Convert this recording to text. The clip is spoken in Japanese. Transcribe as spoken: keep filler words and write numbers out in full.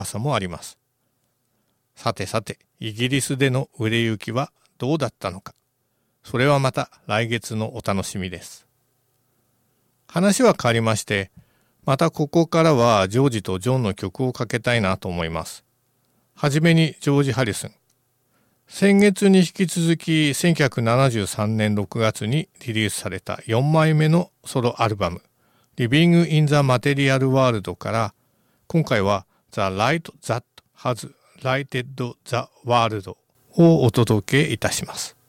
噂もあります。さてさて、イギリスでの売れ行きはどうだったのか。それはまた来月のお楽しみです。話は変わりまして、またここからはジョージとジョンの曲をかけたいなと思います。はじめにジョージ・ハリスン。先月に引き続きせんきゅうひゃくななじゅうさんねんろくがつにリリースされたよんまいめのソロアルバム Living in the Material World から今回は The Light That Has Lighted the World をお届けいたします。